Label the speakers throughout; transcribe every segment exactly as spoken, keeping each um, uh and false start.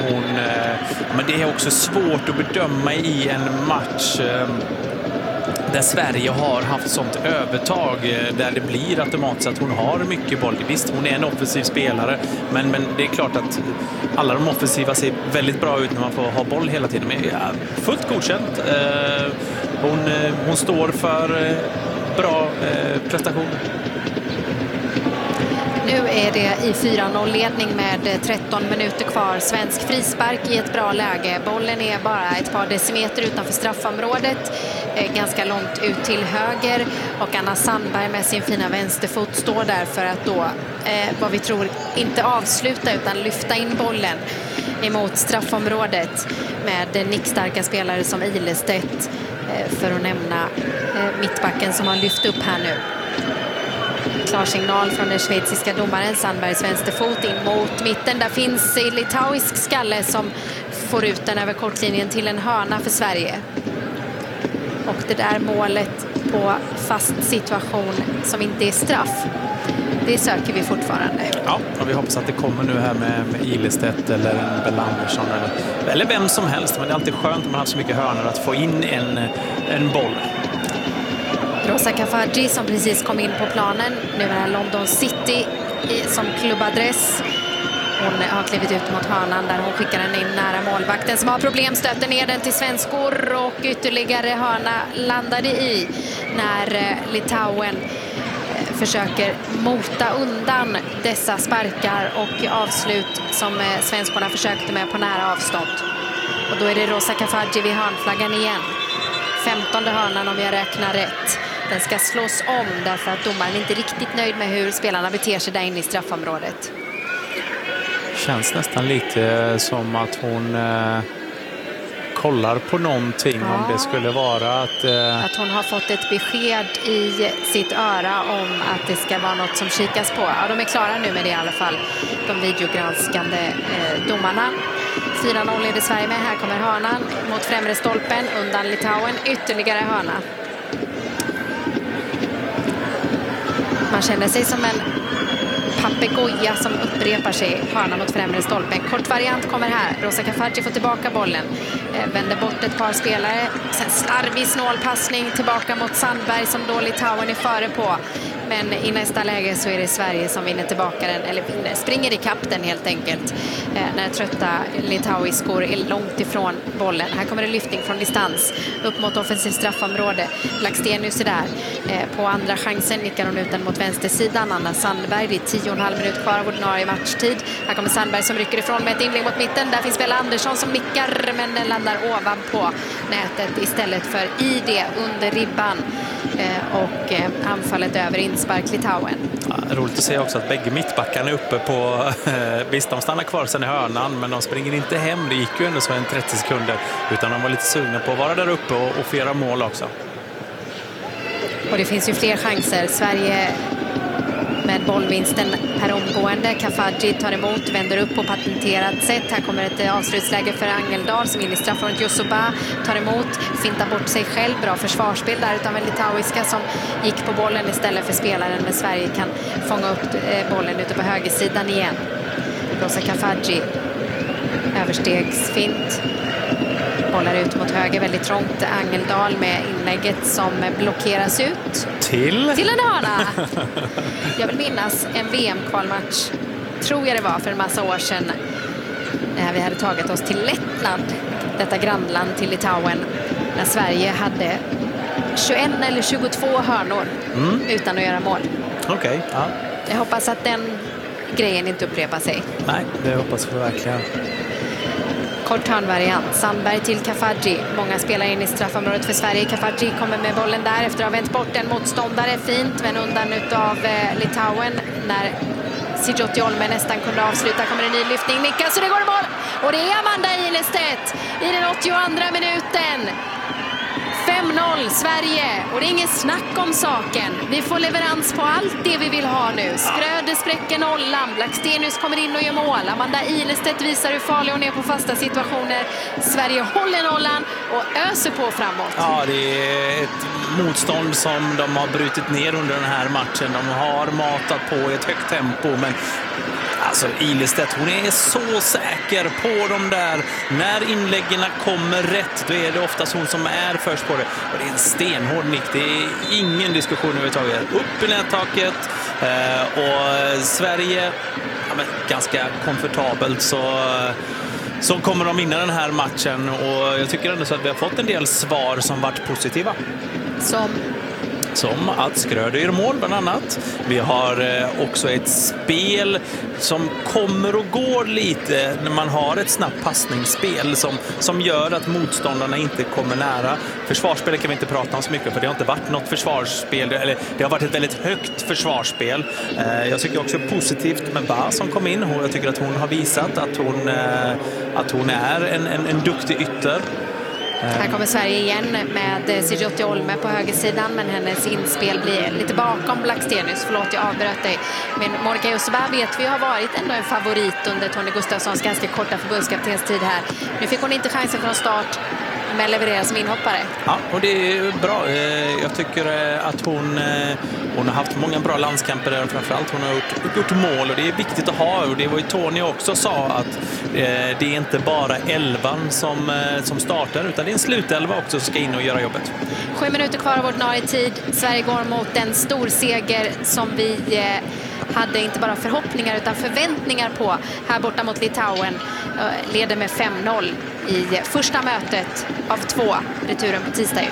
Speaker 1: hon, men det är också svårt att bedöma i en match där Sverige har haft sånt övertag, där det blir automatiskt att hon har mycket boll. Visst, hon är en offensiv spelare, men, men det är klart att alla de offensiva ser väldigt bra ut när man får ha boll hela tiden. Men ja, fullt godkänt. Hon, hon står för bra prestation.
Speaker 2: Nu är det i fyra noll-ledning med tretton minuter kvar. Svensk frispark i ett bra läge. Bollen är bara ett par decimeter utanför straffområdet. Ganska långt ut till höger. Och Anna Sandberg med sin fina vänsterfot står där för att då, eh, vad vi tror, inte avsluta utan lyfta in bollen emot straffområdet med nickstarka spelare som Ilestedt, eh, för att nämna eh, mittbacken som har lyft upp här nu. Klar signal från den schweiziska domaren. Sandbergs vänsterfot in mot mitten. Där finns litauisk skalle som får ut den över kortlinjen till en hörna för Sverige. Och det där målet på fast situation som inte är straff, det söker vi fortfarande.
Speaker 1: Ja, och vi hoppas att det kommer nu här med, med Ilestedt eller en Bella Andersson eller, eller vem som helst. Men det är alltid skönt om man har så mycket hörnor att få in en, en boll.
Speaker 2: Rosa Kafaji som precis kom in på planen. Nu är London City som klubbadress. Hon har klivit ut mot hörnan där hon skickar den in nära målvakten som har problem, stöter ner den till svenskor och ytterligare hörna landade i när Litauen försöker mota undan dessa sparkar och avslut som svenskorna försökte med på nära avstånd. Och då är det Rosa Kafaji vid hörnflaggan igen. femtonde hörnan om jag räknar rätt. Den ska slås om därför att domaren inte är riktigt nöjd med hur spelarna beter sig där inne i straffområdet.
Speaker 1: Känns nästan lite som att hon eh, kollar på någonting, ja. Om det skulle vara att... Eh...
Speaker 2: Att hon har fått ett besked i sitt öra om att det ska vara något som kikas på. Ja, de är klara nu med det i alla fall, de videogranskande eh, domarna. fyra noll leder Sverige med. Här kommer hörnan mot främre stolpen undan Litauen. Ytterligare hörna. Man känner sig som en papegoja som upprepar sig. Hörna mot främre stolpen. Kort variant kommer här. Rosa Kafaji får tillbaka bollen. Vänder bort ett par spelare. Sen slarvig snålpassning tillbaka mot Sandberg som då Litauen är före på. Men i nästa läge så är det Sverige som vinner tillbaka den, eller vinner, springer i kapp den helt enkelt. Eh, när trötta litauiskor är långt ifrån bollen. Här kommer en lyftning från distans upp mot offensivt straffområde. Blackstenius är där. Eh, på andra chansen nickar hon ut den mot vänstersidan. Anna Sandberg, det är tio och en halv minut kvar av ordinarie matchtid. Här kommer Sandberg som rycker ifrån med ett inlägg mot mitten. Där finns Bella Andersson som nickar, men den landar ovanpå nätet istället för i det under ribban. Eh, och eh, anfallet över inspark Litauen.
Speaker 1: Ja, roligt att se också att bägge mittbackarna är uppe på, eh, visst de stannar kvar sen i hörnan, men de springer inte hem, det gick ju ändå så en trettio sekunder, utan de var lite sugna på att vara där uppe och, och flera mål också.
Speaker 2: Och det finns ju fler chanser. Sverige med bollvinsten per omgående. Kafaji tar emot, vänder upp på patenterat sätt. Här kommer ett avslutsläge för Angeldal som in i straffområdet. Josuba tar emot, fintar bort sig själv. Bra försvarsspel där utav en litauiska som gick på bollen istället för spelaren. Men Sverige kan fånga upp bollen ute på högersidan igen. Rosa Kafaji, överstegsfint. Bollar ut mot höger, väldigt trångt. Angeldal med inlägget som blockeras ut.
Speaker 1: Till?
Speaker 2: Till en hörna. Jag vill minnas en V M-kvalmatch, tror jag det var, för en massa år sedan. När vi hade tagit oss till Lettland, detta grannland till Litauen. När Sverige hade tjugoett eller tjugotvå hörnor mm. utan att göra mål.
Speaker 1: Okej, okay, ja.
Speaker 2: Jag hoppas att den grejen inte upprepar sig.
Speaker 1: Nej, det hoppas vi verkligen.
Speaker 2: Kort hörnvariant. Sandberg till Kafaji. Många spelar in i straffområdet för Sverige. Kafaji kommer med bollen där efter att ha vänt bort en motståndare. Fint, men undan utav eh, Litauen. När Sijoti Olme nästan kunde avsluta kommer en ny lyftning. Nicka, så det går i mål. Och det är Amanda Ilestedt i den åttioandra minuten. fem noll Sverige, och det är ingen snack om saken. Vi får leverans på allt det vi vill ha nu. Skröder spräcker nollan, Blackstenius kommer in och gör mål. Amanda Ilestedt visar hur farlig hon är på fasta situationer. Sverige håller nollan och öser på framåt.
Speaker 1: Ja, det är ett motstånd som de har brutit ner under den här matchen. De har matat på i ett högt tempo, men Alltså Ilestedt, hon är så säker på de där. När inläggen kommer rätt, då är det oftast hon som är först på det. Och det är en stenhård nick. Det är ingen diskussion överhuvudtaget. Upp i nättaket. Eh, och Sverige, ja, men ganska komfortabelt så... Så kommer de vinna den här matchen. Och jag tycker ändå så att vi har fått en del svar som varit positiva.
Speaker 2: Som...
Speaker 1: Som att Skröder gör mål bland annat. Vi har också ett spel som kommer och går lite när man har ett snabbt passningsspel som, som gör att motståndarna inte kommer nära. Försvarsspelet kan vi inte prata om så mycket för det har inte varit något försvarsspel, eller det har varit ett väldigt högt försvarsspel. Jag tycker också positivt med Ba som kom in. Jag tycker att hon har visat att hon, att hon är en, en, en duktig ytter.
Speaker 2: Här kommer Sverige igen med Sigiotti Olme på högersidan, men hennes inspel blir lite bakom Blackstenius. Förlåt, jag avbröt dig. Men Monica Jusseberg vet vi har varit ändå en favorit under Tony Gustafssons ganska korta förbundskaptenstid här. Nu fick hon inte chansen från start, men levererar som inhoppare.
Speaker 1: Ja, och det är bra. Jag tycker att hon, hon har haft många bra landskamper där, framförallt hon har gjort, gjort mål och det är viktigt att ha. Och det var ju Tony också sa att det är inte bara elvan som, som startar utan det är en slutelva också som ska in och göra jobbet.
Speaker 2: Sju minuter kvar av ordinarie tid. Sverige går mot en stor seger som vi hade inte bara förhoppningar utan förväntningar på här borta mot Litauen. Leder med fem noll i första mötet av två, returen på tisdag.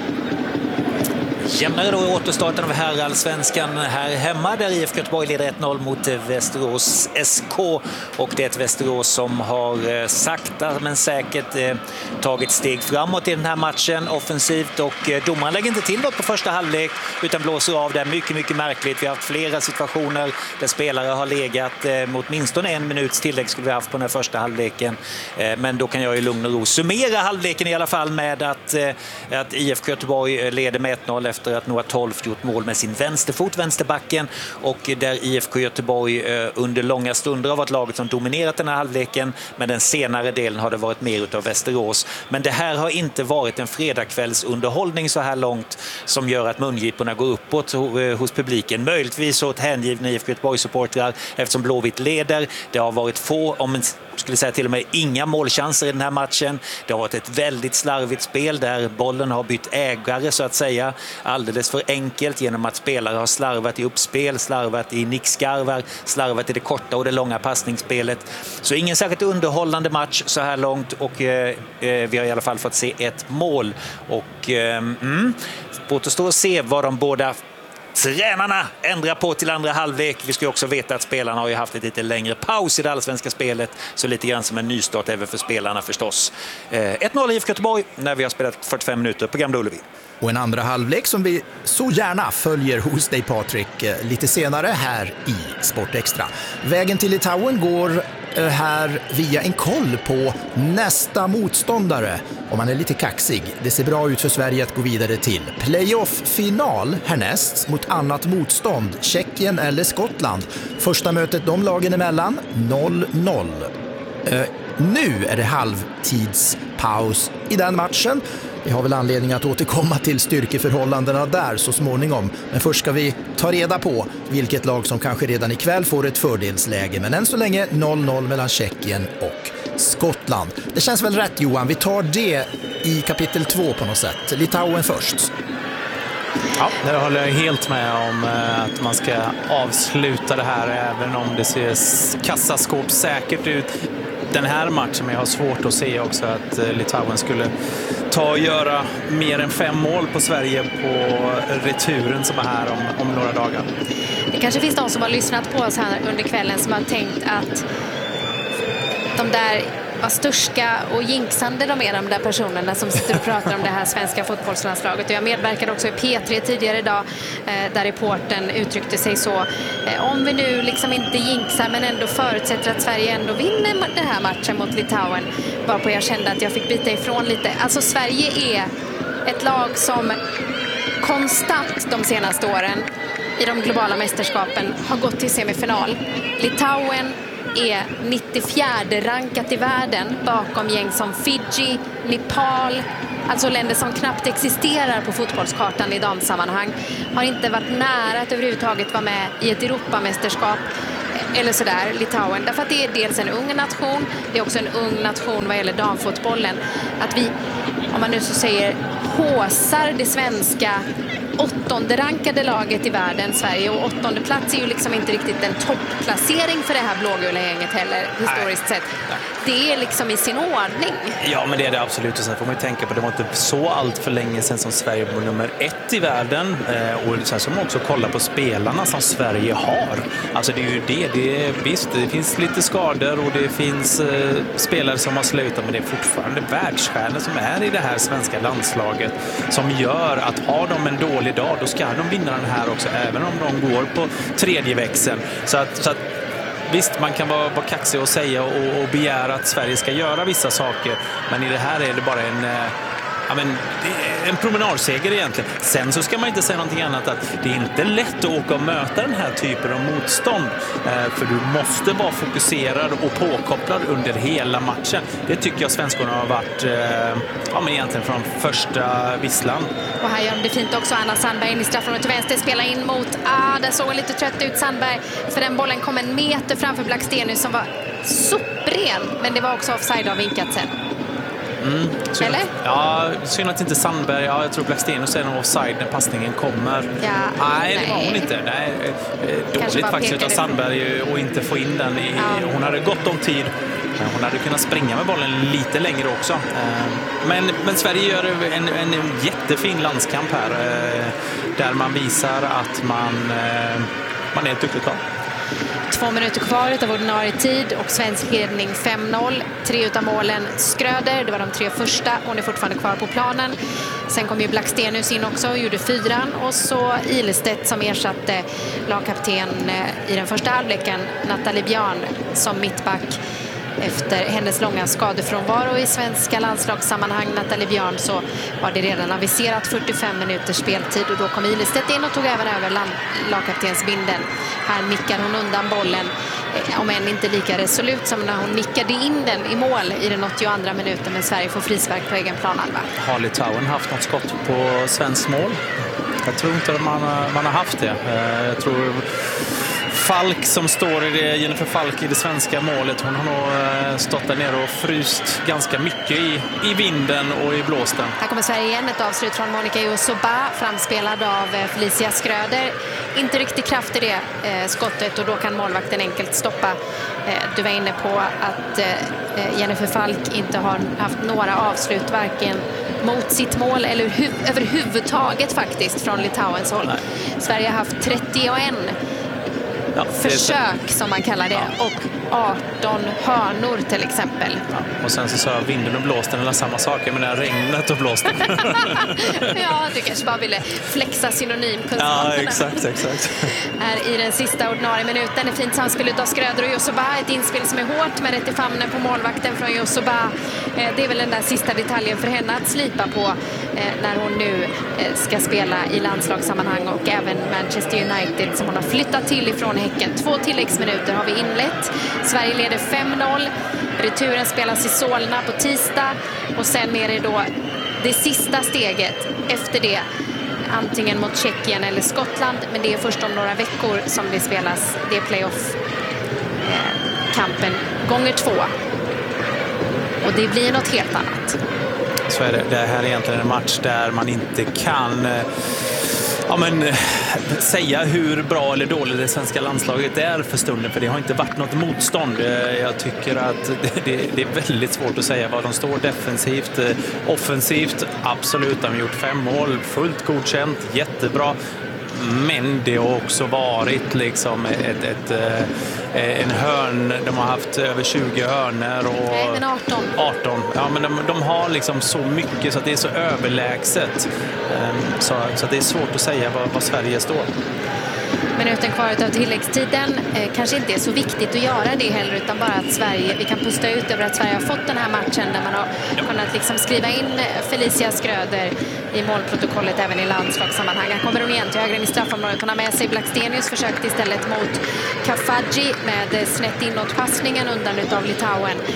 Speaker 3: Jämnare då återstarten av herrallsvenskan här hemma där I F K Göteborg leder ett noll mot Västerås S K, och det är ett Västerås som har sakta men säkert eh, tagit steg framåt i den här matchen offensivt, och eh, domaren lägger inte till något på första halvlek utan blåser av där mycket mycket märkligt. Vi har haft flera situationer där spelare har legat eh, mot minst en minuts tillägg skulle vi haft på den första halvleken, eh, men då kan jag i lugn och ro summera halvleken i alla fall med att, eh, att I F K Göteborg leder med ett noll efter att Noah Tolf gjort mål med sin vänsterfot, vänsterbacken, och där I F K Göteborg under långa stunder har varit laget som dominerat den här halvleken, men den senare delen har det varit mer utav Västerås. Men det här har inte varit en fredagskvällsunderhållning så här långt som gör att mungiporna går uppåt hos publiken. Möjligtvis åt hängivna I F K Göteborg-supportrar eftersom Blåvitt leder. Det har varit få, om en skulle säga till och med inga målchanser i den här matchen. Det har varit ett väldigt slarvigt spel där bollen har bytt ägare så att säga alldeles för enkelt genom att spelare har slarvat i uppspel, slarvat i nickskarvar, slarvat i det korta och det långa passningsspelet. Så ingen särskilt underhållande match så här långt, och eh, vi har i alla fall fått se ett mål, och eh, mm, återstår att se vad de båda tränarna ändrar på till andra halvlek. Vi ska också veta att spelarna har ju haft ett lite längre paus i det allsvenska spelet, så lite grann som en nystart även för spelarna förstås. ett noll I F K Göteborg när vi har spelat fyrtiofem minuter på Gamla Ullevi.
Speaker 4: Och en andra halvlek som vi så gärna följer hos dig Patrik lite senare här i Sport Extra. Vägen till Litauen går här via en koll på nästa motståndare. Om man är lite kaxig. Det ser bra ut för Sverige att gå vidare till playoff-final härnäst mot annat motstånd, Tjeckien eller Skottland. Första mötet de lagen emellan noll noll. Uh, nu är det halvtidspaus i den matchen. Vi har väl anledning att återkomma till styrkeförhållandena där så småningom. Men först ska vi ta reda på vilket lag som kanske redan ikväll får ett fördelsläge. Men än så länge noll noll mellan Tjeckien och Skottland. Det känns väl rätt, Johan. Vi tar det i kapitel två på något sätt. Litauen först.
Speaker 1: Ja, det håller jag helt med om, att man ska avsluta det här även om det ser kassaskåp säkert ut den här matchen, men jag har svårt att se också att Litauen skulle ta och göra mer än fem mål på Sverige på returen som är här om, om några dagar.
Speaker 2: Det kanske finns de som har lyssnat på oss här under kvällen som har tänkt att de där vad störska och jinxande de är, de där personerna som sitter och pratar om det här svenska fotbollslandslaget. Och jag medverkade också i P tre tidigare idag där reporten uttryckte sig så. Om vi nu liksom inte jinxar men ändå förutsätter att Sverige ändå vinner den här matchen mot Litauen, varpå jag kände att jag fick bita ifrån lite. Alltså Sverige är ett lag som konstant de senaste åren i de globala mästerskapen har gått till semifinal. Litauen är nittiofjärde rankat i världen bakom gäng som Fiji, Nepal, alltså länder som knappt existerar på fotbollskartan i damsammanhang. Har inte varit nära att överhuvudtaget vara med i ett Europamästerskap. eller sådär, Litauen. Därför att det är dels en ung nation, det är också en ung nation vad gäller damfotbollen. Att vi, om man nu så säger, håsar det svenska åttonde rankade laget i världen, Sverige, och åttonde plats är ju liksom inte riktigt en toppplacering för det här blågula gänget heller, historiskt sett. Det är liksom i sin ordning.
Speaker 1: Ja, men det är det absolut. Och sen får man ju tänka på, det var inte så allt för länge sedan som Sverige var nummer ett i världen. Och sen så man också kolla på spelarna som Sverige har. Alltså det är ju det. det är, visst, det finns lite skador och det finns eh, spelare som har slutat, men det är fortfarande världsstjärnor som är i det här svenska landslaget som gör att har de en dålig dag, då ska de vinna den här också, även om de går på tredje växeln. Så att, så att visst, man kan vara, vara kaxig och säga och, och begära att Sverige ska göra vissa saker, men i det här är det bara en, ja, men, en promenadseger egentligen. Sen så ska man inte säga någonting annat, att det är inte lätt att åka och möta den här typen av motstånd, för du måste vara fokuserad och påkopplad under hela matchen. Det tycker jag svenskarna har varit, ja, men egentligen från första visslan.
Speaker 2: Och här gör de det fint också. Anna Sandberg in i straffområdet till vänster, spelar in mot, ah, där såg lite trött ut Sandberg, för den bollen kom en meter framför Blackstenius som var sopren, men det var också offside av vinkat sen.
Speaker 1: Mm,
Speaker 2: eller?
Speaker 1: Ja, synd att inte Sandberg, ja, jag tror Blackstenius är nog offside när passningen kommer.
Speaker 2: Ja,
Speaker 1: nej, det var hon inte. Nej, dåligt faktiskt utav Sandberg att inte få in den. I, ja. Hon hade gott om tid. Hon hade kunnat springa med bollen lite längre också. Men, men Sverige gör en, en jättefin landskamp här, där man visar att man, man är ett duktigt lag.
Speaker 2: Två minuter kvar av ordinarie tid och svensk ledning fem noll. Tre utav målen Skröder, det var de tre första. Hon är fortfarande kvar på planen. Sen kom ju Blackstenius in också och gjorde fyran. Och så Ilestedt som ersatte lagkapten i den första halvleken, Nathalie Björn, som mittback. Efter hennes långa skadefrånvaro i svenska landslagssammanhang, Nathalie Björn, så var det redan aviserat fyrtiofem minuters speltid, och då kom Ilestedt in och tog även över lagkaptensbindeln. Här nickar hon undan bollen, om än inte lika resolut som när hon nickade in den i mål i den åttioandra minuten, men Sverige får frispark på egen planhalva.
Speaker 1: Har Litauen haft något skott på svensk mål? Jag tror inte att man, man har haft det. Jag tror Falk som står i det, Jennifer Falk i det svenska målet, hon har nog stått där nere och fryst ganska mycket i, i vinden och i blåsten.
Speaker 2: Här kommer Sverige igen, ett avslut från Monica Yosoba, framspelad av Felicia Skröder. Inte riktigt kraft i det eh, skottet, och då kan målvakten enkelt stoppa. Eh, du var inne på att eh, Jennifer Falk inte har haft några avslut, varken mot sitt mål eller huv- överhuvudtaget faktiskt från Litauens håll. Nej. Sverige har haft trettioen ja, försök som man kallar det, ja. Och arton hörnor till exempel.
Speaker 1: Ja, och sen så sa jag vinden och blåsten eller samma saker, men det regnet och blåsten.
Speaker 2: Ja, du kanske bara ville flexa synonymkunskaperna.
Speaker 1: Ja, exakt, exakt.
Speaker 2: Här i den sista ordinarie minuten är fint samspel av Skröder och Yosoba. Ett inspel som är hårt med rätt i famnen på målvakten från Yosoba. Det är väl den där sista detaljen för henne att slipa på när hon nu ska spela i landslagssammanhang, och även Manchester United som hon har flyttat till ifrån Häcken. Två tilläggsminuter har vi inlett. Sverige leder fem noll. Returen spelas i Solna på tisdag, och sen är det då det sista steget efter det, antingen mot Tjeckien eller Skottland, men det är först om några veckor som det spelas. Det är playoff-kampen gånger två, och det blir något helt annat.
Speaker 1: Så är det. Det här är egentligen en match där man inte kan ja, men, säga hur bra eller dåligt det svenska landslaget är för stunden, för det har inte varit något motstånd. Jag tycker att det, det, det är väldigt svårt att säga vad de står defensivt. Offensivt, absolut, de har gjort fem mål, fullt godkänt, jättebra. Men det har också varit liksom ett, ett, en hörn. De har haft över tjugo hörnor. Och
Speaker 2: Nej, men arton.
Speaker 1: arton. Ja, men de, de har liksom så mycket så att det är så överlägset. Så, så att det är svårt att säga vad, vad Sverige står.
Speaker 2: Minuten kvar av tilläggstiden. Eh, kanske inte är så viktigt att göra det heller, utan bara att Sverige, vi kan pusta ut över att Sverige har fått den här matchen där man har ja. kunnat liksom skriva in Felicia Skröder i målprotokollet även i landslagssammanhang. Här kommer hon igen till höger i straffområdet. Hon har med sig Blackstenius, försökte istället mot Kafaji med snett inåtpassningen undan utav Litauen.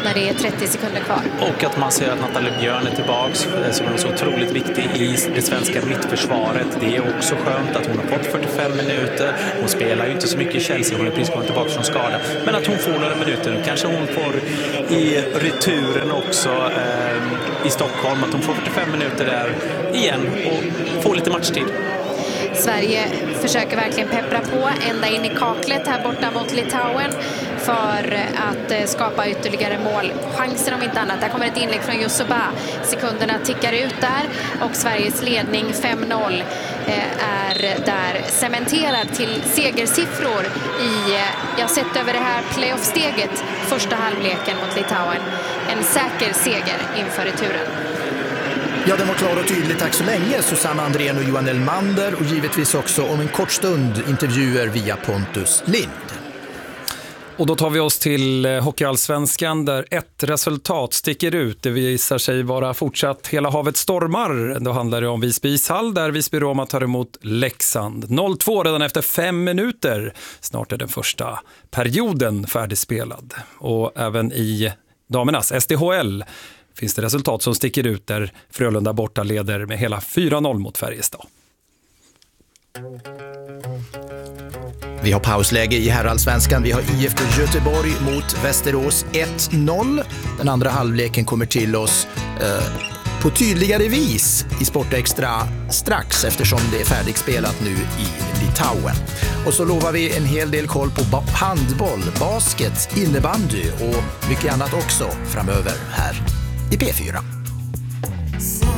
Speaker 2: när det är trettio sekunder kvar.
Speaker 1: Och att man ser att Nathalie Björn är tillbaks, som är så otroligt viktig i det svenska mittförsvaret. Det är också skönt att hon har fått fyrtiofem minuter. Hon spelar ju inte så mycket i Chelsea, hon är precis kommit tillbaka från skada. Men att hon får några minuter. Kanske hon får i returen också eh, i Stockholm, att hon får fyrtiofem minuter där igen och får lite matchtid.
Speaker 2: Sverige försöker verkligen peppra på ända in i kaklet här borta mot Litauen för att skapa ytterligare mål. Chanser om inte annat. Där kommer ett inlägg från Yusuba. Sekunderna tickar ut där och Sveriges ledning fem noll är där cementerad till segersiffror i, jag har sett över det här playoff-steget, första halvleken mot Litauen. En säker seger inför returen.
Speaker 4: Ja, den var klar och tydlig. Tack så länge, Susanna Andrén och Johan Elmander. Och givetvis också om en kort stund intervjuer via Pontus Lind.
Speaker 5: Och då tar vi oss till Hockeyallsvenskan där ett resultat sticker ut. Det visar sig vara fortsatt hela havet stormar. Då handlar det om Visby ishall där Visby Roma tar emot Leksand. noll två redan efter fem minuter. Snart är den första perioden färdigspelad. Och även i damernas S D H L finns det resultat som sticker ut där Frölunda borta leder med hela fyra noll mot Färjestad.
Speaker 4: Vi har pausläge i herrallsvenskan. Vi har I F K Göteborg mot Västerås ett noll. Den andra halvleken kommer till oss eh, på tydligare vis i Sportextra strax eftersom det är färdigspelat nu i Litauen. Och så lovar vi en hel del koll på handboll, basket, innebandy och mycket annat också framöver här i P fyra.